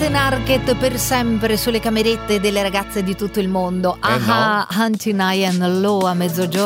Morten Harket per sempre sulle camerette delle ragazze di tutto il mondo. No. Hunting and Low a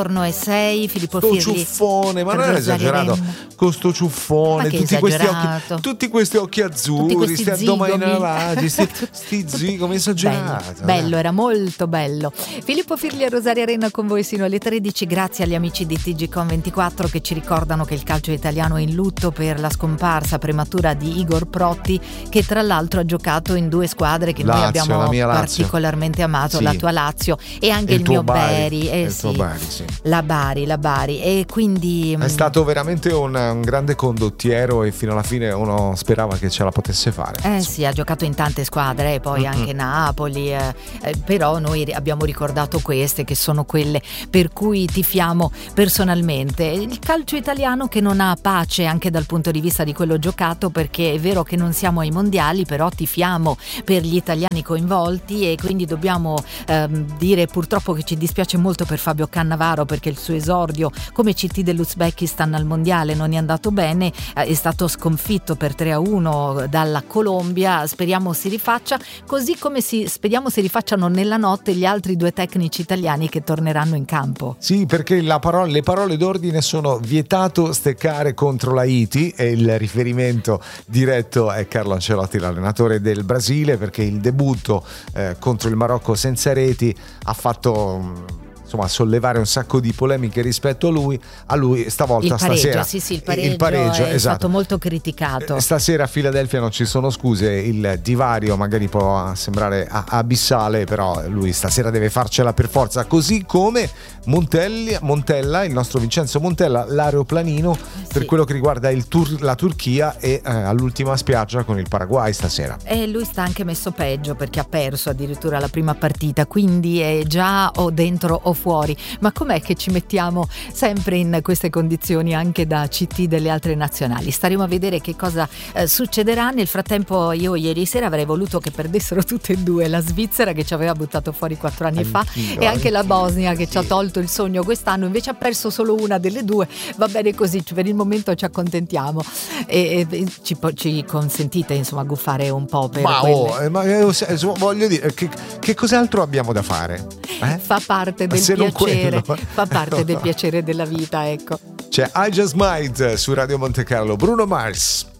12:06. Filippo Sto Firli, ciuffone, ma non è Rosaria esagerato Renna. con sto ciuffone, Ma che tutti questi occhi azzurri, questi sti addomini zigomi. lavati, sti zigomi esagerato. Bello, era molto bello. Filippo Firli e Rosaria Renna con voi sino alle 13. Grazie agli amici di TGCOM24 che ci ricordano che il calcio italiano è in lutto per la scomparsa prematura di Igor Protti, che tra l'altro ha giocato in due squadre che noi Lazio, abbiamo la mia Lazio. particolarmente amato, Sì. la tua Lazio e anche E il il tuo mio Bari, Bari, e il sì. tuo Bari, sì. La Bari e quindi È stato veramente un grande condottiero e fino alla fine uno sperava che ce la potesse fare. sì, ha giocato in tante squadre, poi anche Napoli, però noi abbiamo ricordato queste che sono quelle per cui tifiamo personalmente. Il calcio italiano che non ha pace anche dal punto di vista di quello giocato, perché è vero che non siamo ai mondiali, però tifiamo per gli italiani coinvolti e quindi dobbiamo dire purtroppo che ci dispiace molto per Fabio Cannavaro, perché il suo esordio come CT dell'Uzbekistan al mondiale non è andato bene, è stato sconfitto per 3-1 dalla Colombia. Speriamo si rifaccia, così come speriamo si rifacciano nella notte gli altri due tecnici italiani che torneranno in campo. Sì, perché le parole d'ordine sono: vietato steccare contro l'Haiti, e il riferimento diretto è Carlo Ancelotti, l'allenatore del Brasile, perché il debutto contro il Marocco senza reti ha fatto sollevare un sacco di polemiche rispetto a lui stavolta. Il pareggio, stasera il pareggio è esatto. stato molto criticato. Stasera a Filadelfia non ci sono scuse, il divario magari può sembrare abissale, però lui stasera deve farcela per forza, così come Montella, il nostro Vincenzo Montella, l'aeroplanino per quello che riguarda la Turchia e all'ultima spiaggia con il Paraguay stasera. E lui sta anche messo peggio perché ha perso addirittura la prima partita, quindi è già o dentro o fuori. Ma com'è che ci mettiamo sempre in queste condizioni anche da CT delle altre nazionali? Staremo a vedere che cosa succederà. Nel frattempo io ieri sera avrei voluto che perdessero tutte e due, la Svizzera che ci aveva buttato fuori 4 anni fa e anche la Bosnia che ci ha tolto il sogno quest'anno, invece ha perso solo una delle due. Va bene così, per il momento ci accontentiamo e ci consentite guffare un po' per voglio dire, che cos'altro abbiamo da fare? Fa parte del piacere, fa parte del piacere della vita, ecco. C'è I Just Might su Radio Monte Carlo, Bruno Mars.